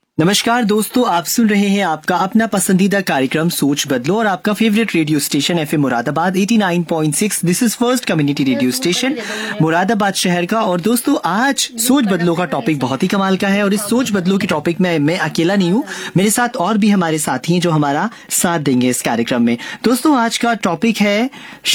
नमस्कार दोस्तों, आप सुन रहे हैं आपका अपना पसंदीदा कार्यक्रम सोच बदलो और आपका favourite radio station FM Moradabad 89.6। This is first community radio station Moradabad शहर का। और दोस्तों, आज सोच बदलो का टॉपिक बहुत ही कमाल का है और इस सोच बदलो के टॉपिक में मैं अकेला नहीं हूँ, मेरे साथ और भी हमारे साथी हैं जो हमारा साथ देंगे इस कार्यक्रम में। दोस्तों, आज का टॉपिक है